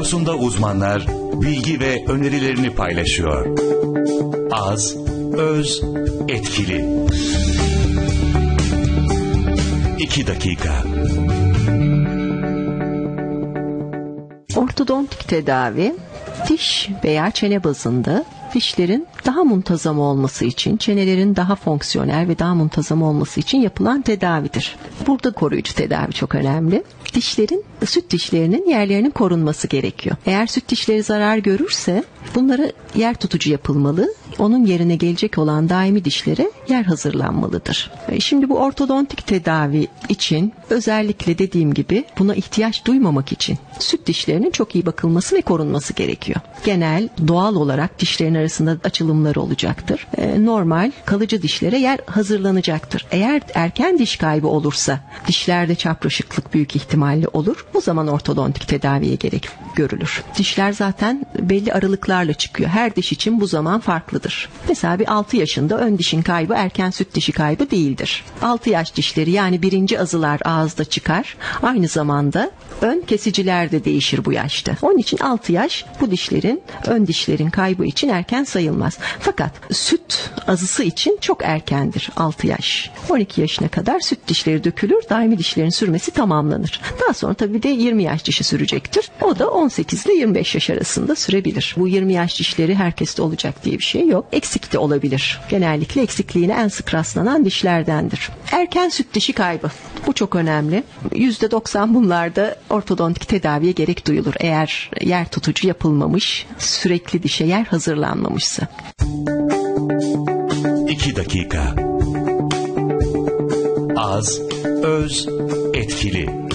konusunda uzmanlar bilgi ve önerilerini paylaşıyor. Az, öz, etkili. 2 dakika. Ortodontik tedavi, diş veya çene bazında dişlerin daha muntazam olması için, çenelerin daha fonksiyonel ve daha muntazam olması için yapılan tedavidir. Burada koruyucu tedavi çok önemli. Süt dişlerinin yerlerinin korunması gerekiyor. Eğer süt dişleri zarar görürse bunları yer tutucu yapılmalı. Onun yerine gelecek olan daimi dişlere yer hazırlanmalıdır. Şimdi bu ortodontik tedavi için özellikle dediğim gibi buna ihtiyaç duymamak için süt dişlerinin çok iyi bakılması ve korunması gerekiyor. Genel, doğal olarak dişlerin arasında açılımlar olacaktır. Normal, kalıcı dişlere yer hazırlanacaktır. Eğer erken diş kaybı olursa dişlerde çapraşıklık büyük ihtimalle olur. O zaman ortodontik tedaviye gerek görülür. Dişler zaten belli aralıklarla çıkıyor. Her diş için bu zaman farklıdır. Mesela bir 6 yaşında ön dişin kaybı erken süt dişi kaybı değildir. 6 yaş dişleri yani birinci azılar ağızda çıkar. Aynı zamanda ön kesiciler de değişir bu yaşta. Onun için 6 yaş bu ön dişlerin kaybı için erken sayılmaz. Fakat süt azısı için çok erkendir 6 yaş. 12 yaşına kadar süt dişleri dökülür, daimi dişlerin sürmesi tamamlanır. Daha sonra tabii de 20 yaş dişi sürecektir. O da 18 ile 25 yaş arasında sürebilir. Bu 20 yaş dişleri herkeste olacak diye bir şey yok. Eksik de olabilir. Genellikle eksikliğine en sık rastlanan dişlerdendir. Erken süt dişi kaybı. Bu çok önemli. %90 bunlarda ortodontik tedaviye gerek duyulur. Eğer yer tutucu yapılmamış, sürekli dişe yer hazırlanmamışsa. 2 dakika. Az, öz, etkili.